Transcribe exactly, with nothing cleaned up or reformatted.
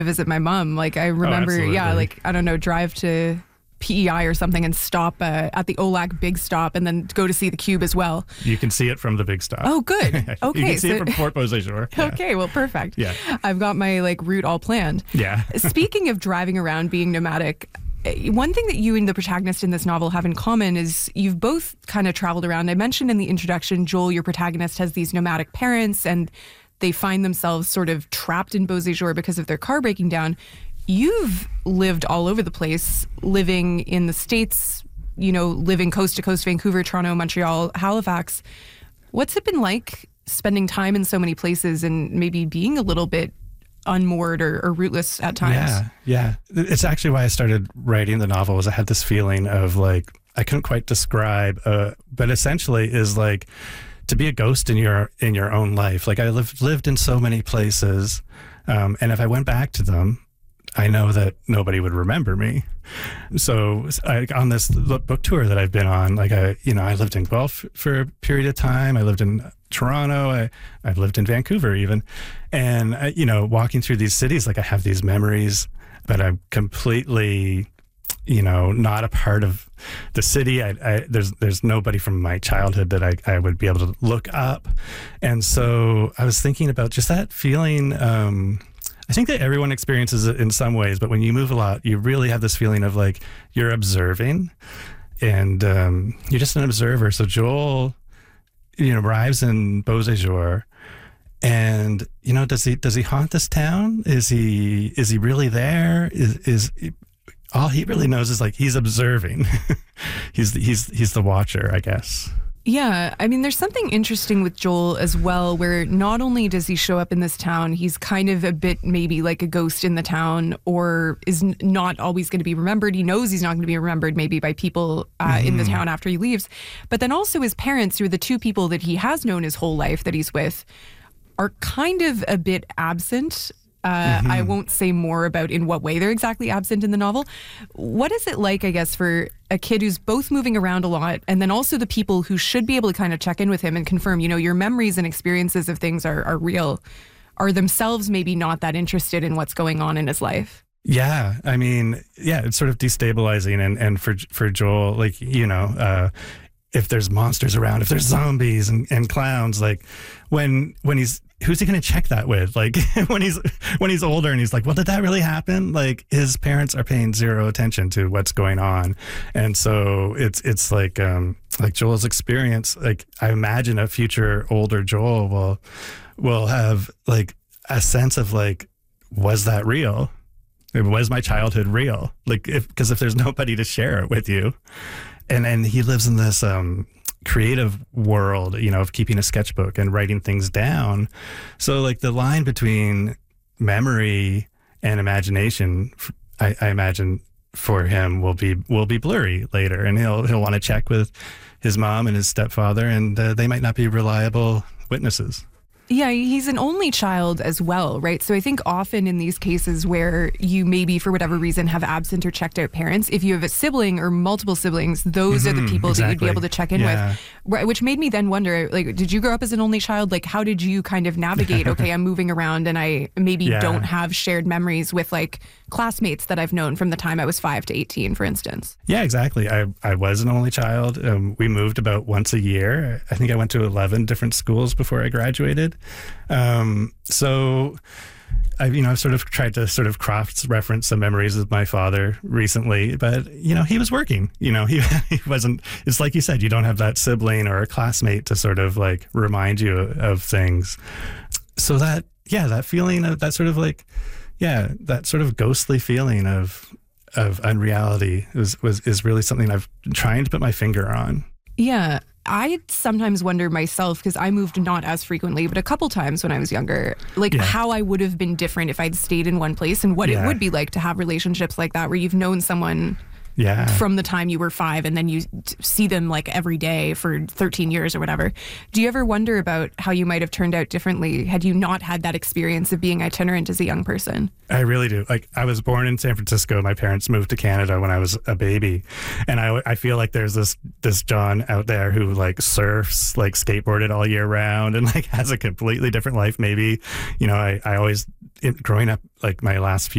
visit my mom. Like I remember, absolutely. yeah, like, I don't know, drive to P E I or something and stop uh, at the Olac Big Stop and then go to see the Cube as well. You can see it from the Big Stop. Oh, good. Okay. You can see so, it from Fort Beauséjour. Yeah. Okay, well, perfect. Yeah. I've got my like route all planned. Yeah. Speaking of driving around, being nomadic, one thing that you and the protagonist in this novel have in common is you've both kind of traveled around. I mentioned in the introduction, Joel, your protagonist, has these nomadic parents and they find themselves sort of trapped in Beauséjour because of their car breaking down. You've lived all over the place, living in the States, you know, living coast to coast, Vancouver, Toronto, Montreal, Halifax. What's it been like spending time in so many places and maybe being a little bit unmoored or, or rootless at times? Yeah, yeah. It's actually why I started writing the novel, was I had this feeling of like, I couldn't quite describe, uh, but essentially is like to be a ghost in your in your own life. Like I lived, lived in so many places, um, and if I went back to them, I know that nobody would remember me. So I, on this book tour that I've been on, like I, you know, I lived in Guelph for a period of time. I lived in Toronto. I, I've lived in Vancouver even. And, I, you know, walking through these cities, like I have these memories, but I'm completely, you know, not a part of the city. I, I, there's there's nobody from my childhood that I, I would be able to look up. And so I was thinking about just that feeling. Um, I think that everyone experiences it in some ways, but when you move a lot, you really have this feeling of like you're observing and um, you're just an observer. So Joel, you know, arrives in Beauséjour and, you know, does he, does he haunt this town? Is he, is he really there? Is, is all he really knows is like, he's observing. he's, the, he's, he's the watcher, I guess. Yeah, I mean, there's something interesting with Joel as well, where not only does he show up in this town, he's kind of a bit maybe like a ghost in the town, or is n- not always going to be remembered. He knows he's not going to be remembered maybe by people uh, mm. in the town after he leaves. But then also his parents, who are the two people that he has known his whole life that he's with, are kind of a bit absent. Uh, mm-hmm. I won't say more about in what way they're exactly absent in the novel. What is it like, I guess, for a kid who's both moving around a lot and then also the people who should be able to kind of check in with him and confirm, you know, your memories and experiences of things are, are real, are themselves maybe not that interested in what's going on in his life? Yeah, I mean, yeah, it's sort of destabilizing. And, and for for Joel, like, you know, uh, if there's monsters around, if there's zombies and, and clowns, like when when he's, who's he going to check that with? Like when he's when he's older and he's like, well, did that really happen? Like his parents are paying zero attention to what's going on. And so it's it's like um, like Joel's experience. Like I imagine a future older Joel will will have like a sense of like, was that real? Was my childhood real? Like if because if there's nobody to share it with you, and and he lives in this um creative world, you know, of keeping a sketchbook and writing things down. So like the line between memory and imagination, I, I imagine for him will be will be blurry later, and he'll he'll want to check with his mom and his stepfather, and uh, they might not be reliable witnesses. Yeah, he's an only child as well, right? So I think often in these cases where you maybe for whatever reason have absent or checked out parents, if you have a sibling or multiple siblings, those mm-hmm, are the people exactly. that you'd be able to check in yeah. with. Which made me then wonder, like, did you grow up as an only child? Like, how did you kind of navigate, okay, I'm moving around and I maybe yeah. don't have shared memories with like classmates that I've known from the time I was five to eighteen, for instance? Yeah, exactly. I, I was an only child. Um, we moved about once a year. I think I went to eleven different schools before I graduated. Um, so I, you know, I've sort of tried to sort of cross-reference some memories of my father recently, but, you know, he was working, you know, he, he wasn't, it's like you said, you don't have that sibling or a classmate to sort of like remind you of things. So that, yeah, that feeling of that sort of like, yeah, that sort of ghostly feeling of, of unreality was, was, is really something I've been trying to put my finger on. Yeah. I sometimes wonder myself, because I moved not as frequently, but a couple times when I was younger, like yeah. how I would have been different if I'd stayed in one place and what yeah. it would be like to have relationships like that where you've known someone yeah. from the time you were five and then you t- see them like every day for thirteen years or whatever. Do you ever wonder about how you might have turned out differently had you not had that experience of being itinerant as a young person? I really do. Like, I was born in San Francisco. My parents moved to Canada when I was a baby. And I, I feel like there's this, this John out there who like surfs, like skateboarded all year round and like has a completely different life. Maybe, you know, I, I always, it, growing up, like my last few